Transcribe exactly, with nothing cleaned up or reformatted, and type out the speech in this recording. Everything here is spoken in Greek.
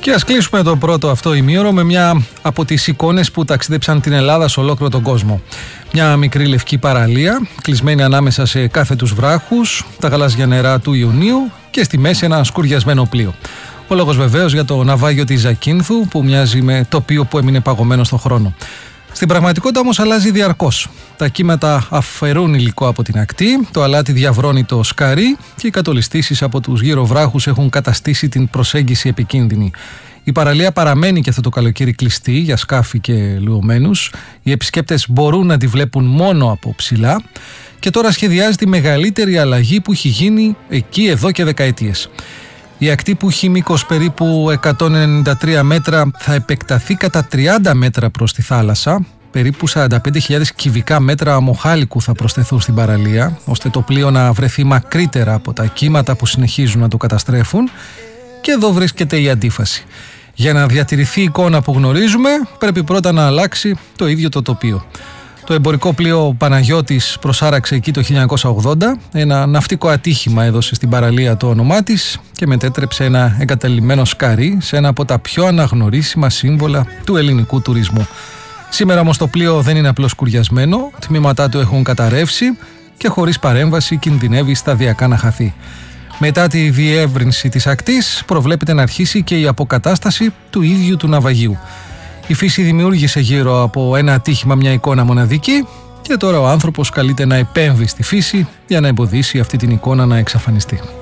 Και ας κλείσουμε το πρώτο αυτό ημίωρο με μια από τις εικόνες που ταξίδεψαν την Ελλάδα σε ολόκληρο τον κόσμο. Μια μικρή λευκή παραλία, κλεισμένη ανάμεσα σε κάθετους βράχους, τα γαλάζια νερά του Ιουνίου και στη μέση ένα σκουριασμένο πλοίο. Ο λόγος βεβαίως για το ναυάγιο της Ζακίνθου, που μοιάζει με τοπίο που έμεινε παγωμένο στον χρόνο. Στην πραγματικότητα όμως αλλάζει διαρκώς. Τα κύματα αφαιρούν υλικό από την ακτή, το αλάτι διαβρώνει το σκαρί και οι κατολιστήσεις από τους γύρω βράχους έχουν καταστήσει την προσέγγιση επικίνδυνη. Η παραλία παραμένει και αυτό το καλοκαίρι κλειστή για σκάφη και λουωμένους. Οι επισκέπτες μπορούν να τη βλέπουν μόνο από ψηλά και τώρα σχεδιάζεται η μεγαλύτερη αλλαγή που έχει γίνει εκεί εδώ και δεκαετίες. Η ακτή, που έχει μήκος περίπου εκατόν ενενήντα τρία μέτρα, θα επεκταθεί κατά τριάντα μέτρα προς τη θάλασσα. Περίπου σαράντα πέντε χιλιάδες κυβικά μέτρα αμμοχάλικου θα προσθεθούν στην παραλία, ώστε το πλοίο να βρεθεί μακρύτερα από τα κύματα που συνεχίζουν να το καταστρέφουν. Και εδώ βρίσκεται η αντίφαση. Για να διατηρηθεί η εικόνα που γνωρίζουμε, πρέπει πρώτα να αλλάξει το ίδιο το τοπίο. Το εμπορικό πλοίο Παναγιώτης προσάραξε εκεί το χίλια εννιακόσια ογδόντα, ένα ναυτικό ατύχημα έδωσε στην παραλία το όνομά της και μετέτρεψε ένα εγκαταλειμμένο σκαρί σε ένα από τα πιο αναγνωρίσιμα σύμβολα του ελληνικού τουρισμού. Σήμερα όμως το πλοίο δεν είναι απλώς σκουριασμένο, τμήματά του έχουν καταρρεύσει και χωρίς παρέμβαση κινδυνεύει σταδιακά να χαθεί. Μετά τη διεύρυνση της ακτής προβλέπεται να αρχίσει και η αποκατάσταση του ίδιου του ναυαγίου. Η φύση δημιούργησε γύρω από ένα ατύχημα μια εικόνα μοναδική και τώρα ο άνθρωπος καλείται να επέμβει στη φύση για να εμποδίσει αυτή την εικόνα να εξαφανιστεί.